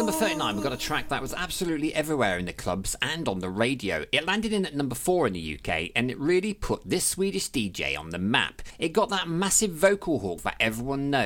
number 39, we've got a track that was absolutely everywhere in the clubs and on the radio. It landed in at number 4 in the UK, and it really put this Swedish DJ on the map. It got that massive vocal hook that everyone knows.